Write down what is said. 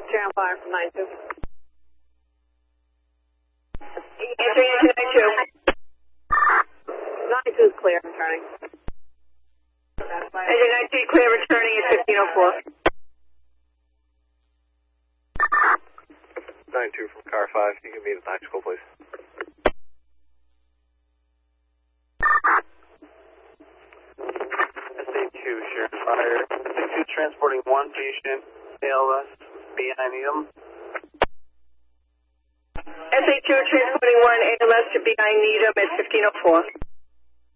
Channel 5 from 92. Answering engine 92. 92 is clear, returning. Engine 92 clear, returning at 1504. 92 from car 5, you can meet at night school, please. SA2, shared fire. SA2 transporting one patient, ALS, BI Needham. SA2 transporting one ALS to BI Needham at 1504.